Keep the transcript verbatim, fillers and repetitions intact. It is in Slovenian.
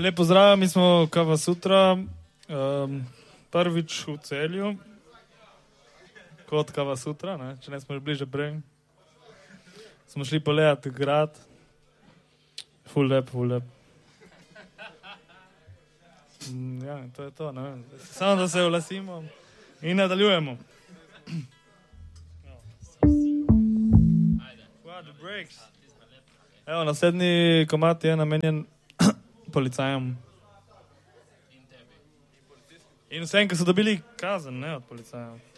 Lep pozdrav, mi smo Kava Sutra, um, prvič v Celju, kot Kava Sutra, ne? Če ne smo že bliže prej. Smo šli pogledati grad, ful lep, ful lep. Ja, to je to, ne vem. Samo da se vlasimo in nadaljujemo. Evo, naslednji komad je namenjen policajem. In vsem, ki so dobili kazen, ne, od policajev.